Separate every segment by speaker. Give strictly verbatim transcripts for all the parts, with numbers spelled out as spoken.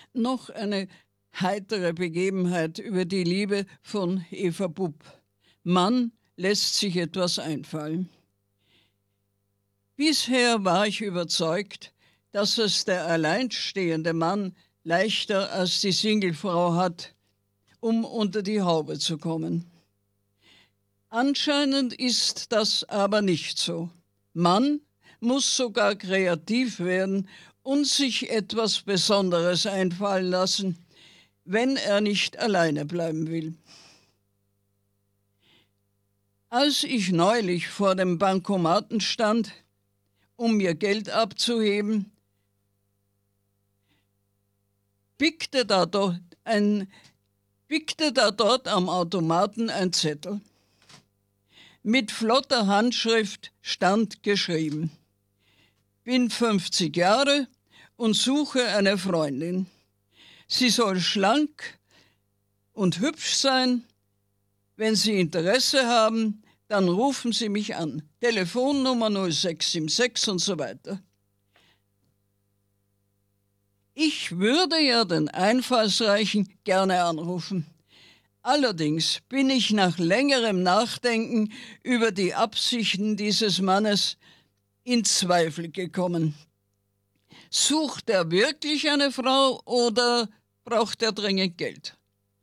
Speaker 1: Noch eine heitere Begebenheit über die Liebe von Eva Bubb. Mann lässt sich etwas einfallen. Bisher war ich überzeugt, dass es der alleinstehende Mann leichter als die Singlefrau hat, um unter die Haube zu kommen. Anscheinend ist das aber nicht so. Mann muss sogar kreativ werden und sich etwas Besonderes einfallen lassen, wenn er nicht alleine bleiben will. Als ich neulich vor dem Bankomaten stand, um mir Geld abzuheben, pickte da dort, ein, pickte da dort am Automaten ein Zettel. Mit flotter Handschrift stand geschrieben: Bin fünfzig Jahre und suche eine Freundin. Sie soll schlank und hübsch sein. Wenn Sie Interesse haben, dann rufen Sie mich an. Telefonnummer null sechs sieben sechs und so weiter. Ich würde ja den Einfallsreichen gerne anrufen. Allerdings bin ich nach längerem Nachdenken über die Absichten dieses Mannes in Zweifel gekommen. Sucht er wirklich eine Frau oder braucht er dringend Geld?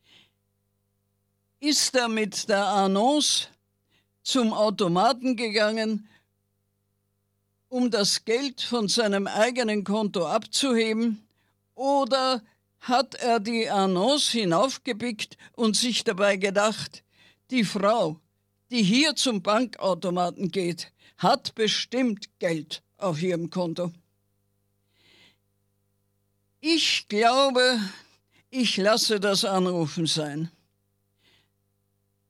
Speaker 1: Ist er mit der Annonce zum Automaten gegangen, um das Geld von seinem eigenen Konto abzuheben, oder hat er die Annonce hinaufgepickt und sich dabei gedacht, die Frau, die hier zum Bankautomaten geht, hat bestimmt Geld auf ihrem Konto? Ich glaube, ich lasse das Anrufen sein.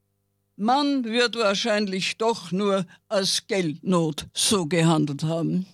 Speaker 1: Man wird wahrscheinlich doch nur als Geldnot so gehandelt haben.